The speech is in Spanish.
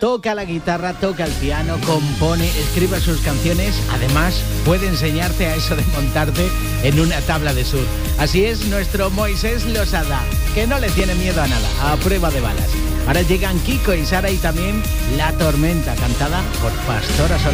toca la guitarra, toca el piano, compone, escribe sus canciones. Además, puede enseñarte a eso de montarte en una tabla de surf. Así es nuestro Moisés Losada, que no le tiene miedo a nada, a prueba de balas. Ahora llegan Kiko y Sara y también La Tormenta, cantada por Pastora Soler.